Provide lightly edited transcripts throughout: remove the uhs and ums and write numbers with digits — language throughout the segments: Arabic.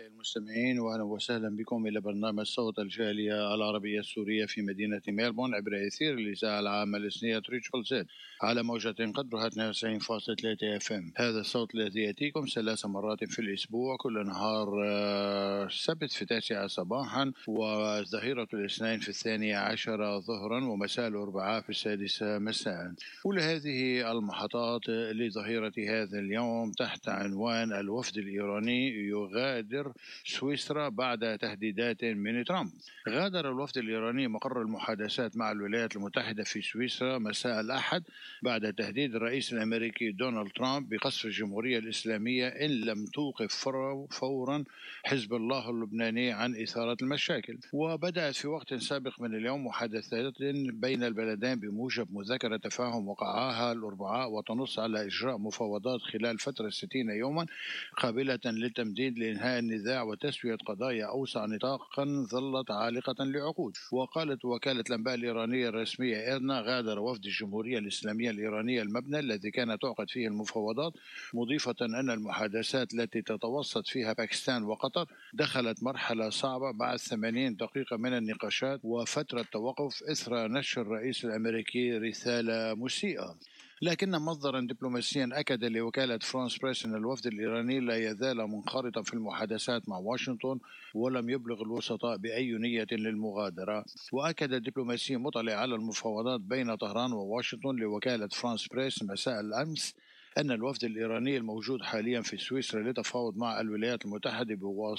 المستمعين، وأهلا وسهلا بكم إلى برنامج صوت الجالية العربية السورية في مدينة ميلبورن عبر إثير الإذاعة العامة الإسنية تريتشبل زد على موجة قدرها 92.3 FM. هذا الصوت الذي يأتيكم 3 مرات في الأسبوع، كل نهار السبت في 9 صباحا، وظهيرة الاثنين في 12 ظهرا، ومساء الأربعاء في 6 مساء. كل هذه المحطات لظهيرة هذا اليوم تحت عنوان الوفد الإيراني يغادر سويسرا بعد تهديدات من ترامب. غادر الوفد الإيراني مقر المحادثات مع الولايات المتحدة في سويسرا مساء الأحد بعد تهديد الرئيس الأمريكي دونالد ترامب بقصف الجمهورية الإسلامية إن لم توقف فورا حزب الله اللبناني عن إثارة المشاكل. وبدأت في وقت سابق من اليوم محادثات بين البلدين بموجب مذكرة تفاهم وقعها الأربعاء، وتنص على إجراء مفاوضات خلال فترة 60 يوما قابلة للتمديد لإنهاء النزاع وتسوية قضايا أوسع نطاقا ظلت عالقة لعقود. وقالت وكالة الأنباء الإيرانية الرسمية إيرنا: غادر وفد الجمهورية الإسلامية الإيرانية المبنى الذي كانت تعقد فيه المفاوضات، مضيفة أن المحادثات التي تتوسط فيها باكستان وقطر دخلت مرحلة صعبة بعد 80 دقيقة من النقاشات وفترة توقف إثر نشر الرئيس الأمريكي رسالة مسيئة. لكن مصدرا دبلوماسيا أكد لوكالة فرانس بريس أن الوفد الإيراني لا يزال منخرطا في المحادثات مع واشنطن ولم يبلغ الوسطاء بأي نية للمغادرة. وأكد الدبلوماسي مطلع على المفاوضات بين طهران وواشنطن لوكالة فرانس بريس مساء الأمس أن الوفد الإيراني الموجود حاليا في سويسرا للتفاوض مع الولايات المتحدة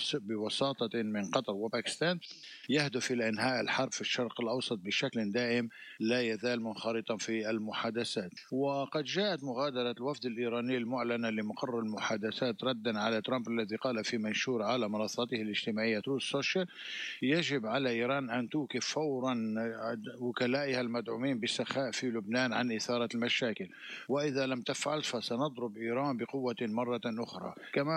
بوساطة من قطر وباكستان يهدف إلى إنهاء الحرب في الشرق الأوسط بشكل دائم لا يزال منخرطا في المحادثات. وقد جاءت مغادرة الوفد الإيراني المعلنة لمقر المحادثات ردا على ترامب الذي قال في منشور على منصته الاجتماعية تروث سوشيال: يجب على إيران أن توقف فورا وكلائها المدعومين بالسخاء في لبنان عن إثارة المشاكل، وإذا لم تفعل فسنضرب إيران بقوة مرة أخرى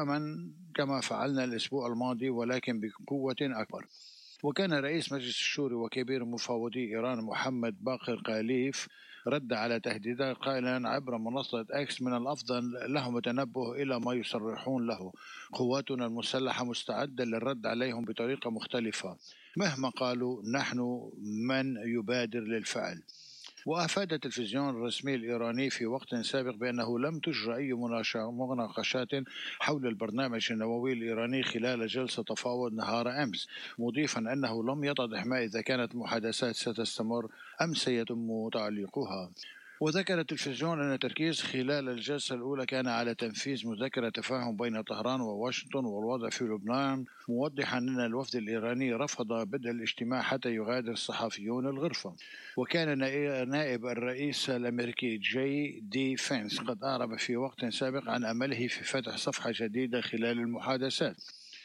كما فعلنا الأسبوع الماضي ولكن بقوة أكبر. وكان رئيس مجلس الشورى وكبير مفوضي إيران محمد باقر قاليف رد على تهديدات قائلا عبر منصة أكس: من الأفضل لهم التنبه إلى ما يصرحون له، قواتنا المسلحة مستعدة للرد عليهم بطريقة مختلفة، مهما قالوا نحن من يبادر للفعل. وأفاد التلفزيون الرسمي الإيراني في وقت سابق بأنه لم تجرى أي مناقشات حول البرنامج النووي الإيراني خلال جلسة تفاوض نهار أمس، مضيفا أنه لم يتضح ما إذا كانت المحادثات ستستمر أم سيتم تعليقها. وذكر التلفزيون أن التركيز خلال الجلسة الأولى كان على تنفيذ مذكرة تفاهم بين طهران وواشنطن والوضع في لبنان، موضحا أن الوفد الإيراني رفض بدء الاجتماع حتى يغادر الصحفيون الغرفة. وكان نائب الرئيس الأمريكي جي دي فينس قد أعرب في وقت سابق عن أمله في فتح صفحة جديدة خلال المحادثات.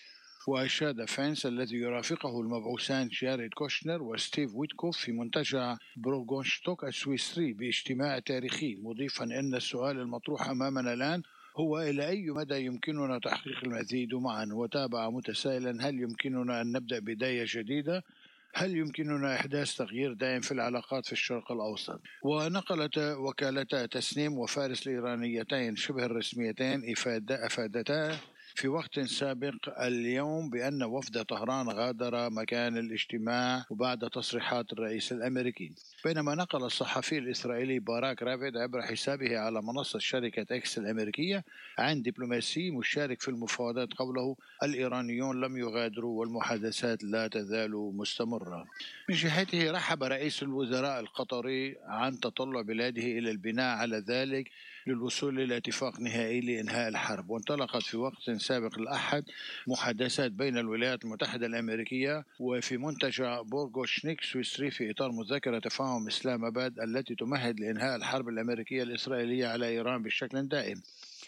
وأشاد فينس الذي يرافقه المبعوثان جاريد كوشنر وستيف ويتكوف في منتجع بروغونشتوك السويسري باجتماع تاريخي، مضيفا أن السؤال المطروح أمامنا الآن هو إلى أي مدى يمكننا تحقيق المزيد معا. وتابع متسائلا: هل يمكننا أن نبدأ بداية جديدة؟ هل يمكننا إحداث تغيير دائم في العلاقات في الشرق الأوسط؟ ونقلت وكالتا تسنيم وفارس الإيرانيتين شبه الرسميتين أفادتا في وقت سابق اليوم بأن وفد طهران غادر مكان الاجتماع وبعد تصريحات الرئيس الأمريكي. بينما نقل الصحفي الإسرائيلي باراك رافد عبر حسابه على منصة شركة إكس الأمريكية عن دبلوماسي مشارك في المفاوضات قوله: الإيرانيون لم يغادروا والمحادثات لا تزال مستمرة. من جهته رحب رئيس الوزراء القطري عن تطلع بلاده إلى البناء على ذلك للوصول إلى اتفاق نهائي لإنهاء الحرب. وانطلقت في وقت سابق الأحد محادثات بين الولايات المتحدة الأمريكية وفي منتجع بورغوشنيك سويسري في إطار مذكرة تفاهم إسلام آباد التي تمهد لإنهاء الحرب الأمريكية الإسرائيلية على إيران بشكل دائم.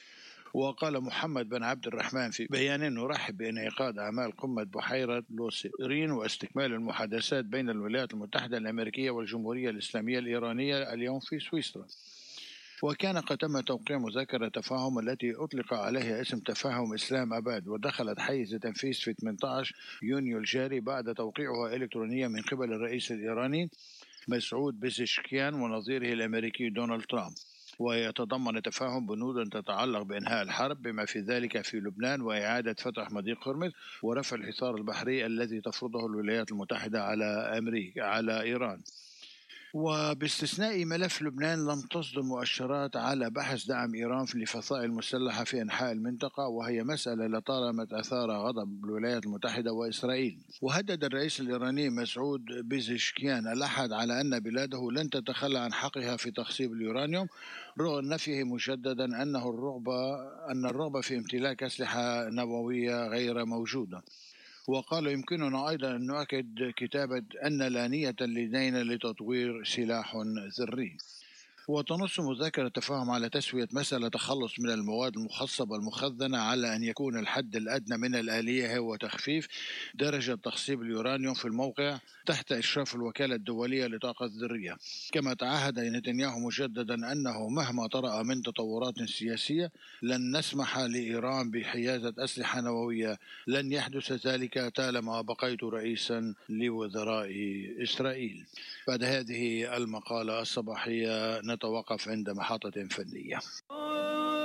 وقال محمد بن عبد الرحمن في بيان: نرحب بانعقاد أعمال قمة بحيرة لوسيرين واستكمال المحادثات بين الولايات المتحدة الأمريكية والجمهورية الإسلامية الإيرانية اليوم في سويسرا. وكان قد تم توقيع مذكرة تفاهم التي أطلق عليها اسم تفاهم إسلام آباد، ودخلت حيز تنفيذ في 18 يونيو الجاري بعد توقيعها إلكترونيا من قبل الرئيس الإيراني مسعود بيزشكيان ونظيره الأمريكي دونالد ترامب. ويتضمن تفاهم بنود تتعلق بإنهاء الحرب بما في ذلك في لبنان وإعادة فتح مضيق هرمز ورفع الحصار البحري الذي تفرضه الولايات المتحدة على إيران. وباستثناء ملف لبنان لم تصدر مؤشرات على بحث دعم إيران للفصائل المسلحة في أنحاء المنطقة، وهي مسألة لطالما أثار غضب الولايات المتحدة وإسرائيل. وهدد الرئيس الإيراني مسعود بيزشكيان الأحد على أن بلاده لن تتخلى عن حقها في تخصيب اليورانيوم رغم نفيه مجددا أن الرغبة في امتلاك أسلحة نووية غير موجودة. وقال يمكننا أيضا أن نؤكد كتابة أن لا نية لدينا لتطوير سلاح ذري. وتنص مذكرة التفاهم على تسوية مسألة تخلص من المواد المخصبة المخزنة على أن يكون الحد الأدنى من الآلية هو تخفيف درجة تخصيب اليورانيوم في الموقع تحت إشراف الوكالة الدولية للطاقة الذرية. كما تعهد نتنياهو مجددا أنه مهما طرأ من تطورات سياسية لن نسمح لإيران بحيازة أسلحة نووية، لن يحدث ذلك طالما بقيت رئيسا لوزراء إسرائيل. بعد هذه المقالة الصباحية نتوقف عند محطة فنية.